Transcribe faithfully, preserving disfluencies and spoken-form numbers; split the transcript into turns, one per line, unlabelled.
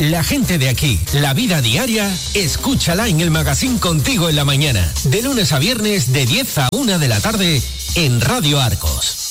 La gente de aquí, la vida diaria, escúchala en el Magazine Contigo en la Mañana. De lunes a viernes de diez a una de la tarde en Radio Arcos.